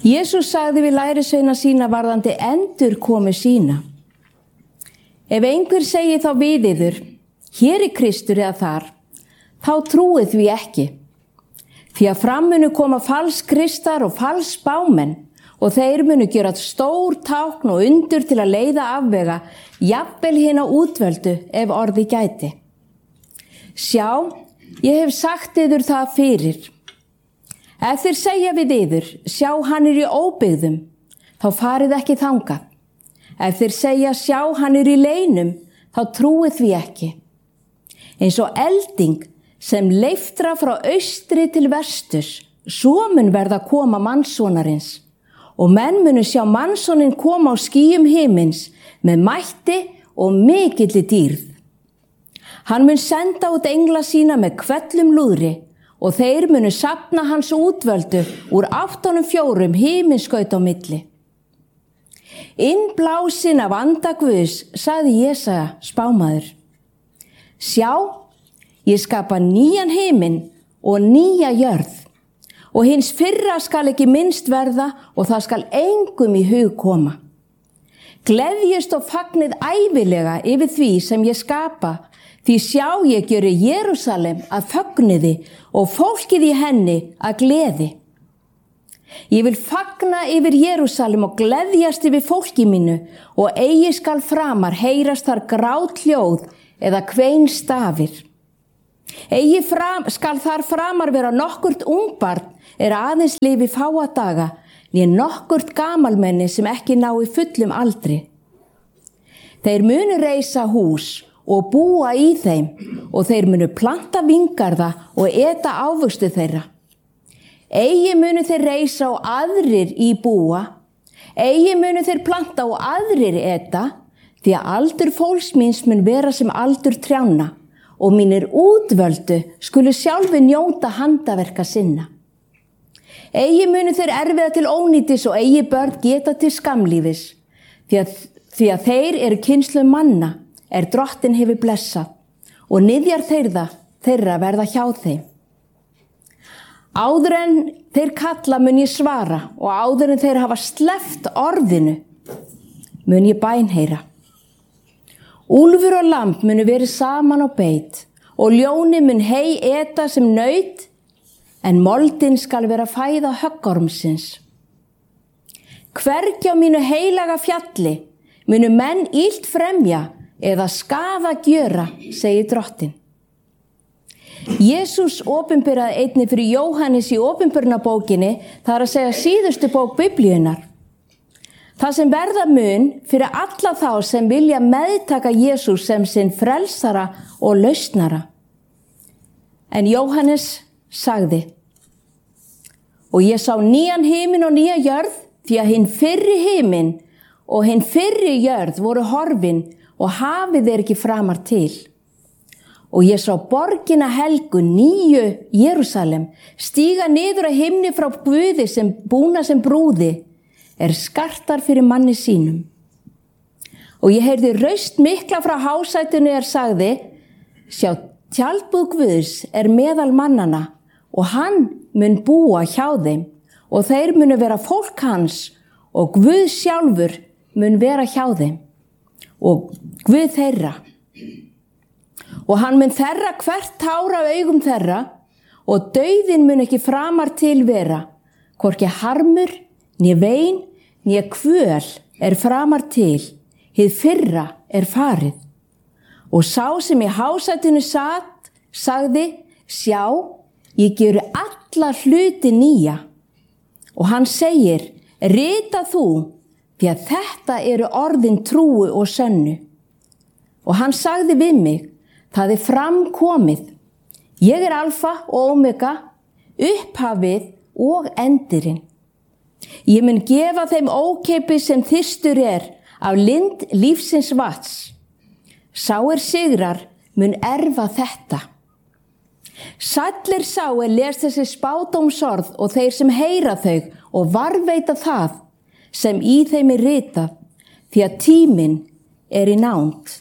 Jesús sagði við lærisveina sína varðandi endurkomu sína. Ef einhver segir þá við yður, hér er Kristur eða þar, þá trúið því ekki. Því að fram munu koma falskristar og falsspámenn og þeir munu gera stór tákn og undur til að leiða afvega, jafnvel hina útvöldu ef orði gæti. Sjá, ég hef sagt yður það fyrir. Ef þeir segja við yður, sjá hann er í óbyggðum, þá farið ekki þangað. Ef þeir segja, sjá hann er í leynum, þá trúið því ekki. Eins og elding sem leiftra frá austri til vesturs, svo mun verða koma mannssonarins. Og menn munu sjá mannssonin koma á skýjum himins með mætti og mikilli dýrð. Hann mun senda út engla sína með hvellum lúðri og þeir munu safna hans útvöldu úr 84 himinskaut á milli. Innblásin af anda Guðs, sagði Jesaja spámaður. Sjá, ég skapa nýjan himin og nýja jörð. Og hins fyrra skal ekki minnst verða og það skal engum í hug koma. Gleðjist og fagnið ævilega yfir því sem ég skapa, því sjá ég gjöri Jerúsalem að fögnuði og fólkið í henni að gleði. Ég vil fagna yfir Jerúsalem og gleðjast yfir fólki mínu og eigi skal framar heyrast þar grát hljóð eða kvein stafir. Eigi skal þar framar vera nokkurt ungbarn aðeins lifi fáa daga, né nokkurt gamalmenni sem ekki ná í fullum aldri. Þeir munu reisa hús og búa í þeim og þeir munu planta vingarða og eta ávöxtu þeirra. Eigi munu þeir reisa og aðrir í búa, eigi munu þeir planta og aðrir eta, því að aldur fólks míns mun vera sem aldur trjánna og mínir útvöldu skulu sjálfi njóta handaverka sinna. Eigi munu þeir erfiða til ónýtis og eigi börn geta til skamlífis, því að þeir eru kynslum manna, drottin hefur blessað, og niðjar þeirra verða hjá þeim. Áður en þeir kalla mun ég svara, og áður en þeir hafa sleppt orðinu, mun ég bænheyra. Úlfur og lamb munu verið saman á beit, og ljóni mun hey eta sem naut, en moldin skal vera fæða höggormsins. Hvergi á mínu heilaga fjalli munu menn illt fremja eða skaða gjöra, segir drottin. Jesús opinberaði einnig fyrir Jóhannes í opinberunarbókinni, það að segja síðustu bók Biblíunnar. Það sem verða mun fyrir alla þá sem vilja meðtaka Jesús sem sinn frelsara og lausnara. En Jóhannes sagði, og ég sá nýjan himin og nýja jörð, því að hinn fyrri himin og hinn fyrri jörð voru horfin og hafið ekki framar til. Og ég sá borgina helgu, nýju Jerúsalem, stíga niður að himni frá Guði sem búna sem brúði, skartar fyrir manni sínum. Og ég heyrði raust mikla frá hásætinu sagði, sjá, tjaldbúð Guðs meðal mannana og hann mun búa hjá þeim og þeir munu vera fólk hans og Guð sjálfur mun vera hjá þeim og Guð þeirra. Og hann mun þerra hvert tár af augum þeirra og dauðinn mun ekki framar til vera, hvorki harmur, né vein, né kvöl framar til, hið fyrra farið. Og sá sem í hásætinu sat, sagði, sjá, ég gjöru alla hluti nýja. Og hann segir, rita þú, því að þetta orðin trúu og sönnu. Og hann sagði við mig, það framkomið. Ég alfa og omega, upphafið og endirinn. Ég mun gefa þeim ókeypis sem þyrstur af lind lífsins vats. Sá sigrar mun erfa þetta. Sællir sá les þessi spádómsorð og þeir sem heyra þau og varðveita það sem í þeim ritað, því að tíminn í nánd.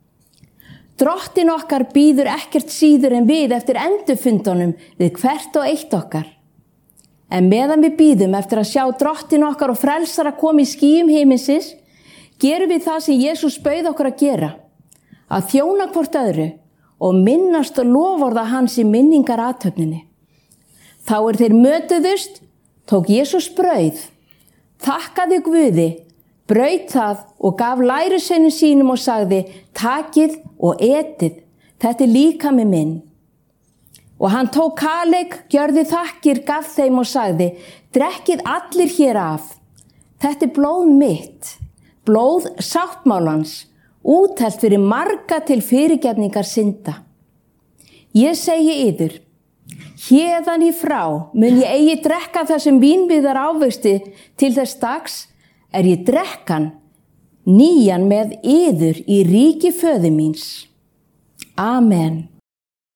Drottin okkar býður ekkert síður en við eftir endurfundunum við hvert og eitt okkar. En meðan við bíðum eftir að sjá drottin okkar og frelsara koma í skýjum himinsins, gerum við það sem Jesús bauð okkur að gera, að þjóna hvort öðru og minnast og loforða hans í minningarathöfninni. Þá þeir mötuðust, tók Jesús brauð, þakkaði Guði, braut það og gaf lærisveinum sínum og sagði, takið og etið, þetta líkami minn. Og hann tók kaleik, gjörði þakkir, gaf þeim og sagði, drekkið allir hér af. Þetta blóð mitt, blóð sáttmálans, úthellt fyrir marga til fyrirgefningar synda. Ég segi yður, héðan í frá mun ég eigi drekka þessum vínviðar ávexti til þess dags ég drekkan nýjan með yður í ríki föður míns. Amen.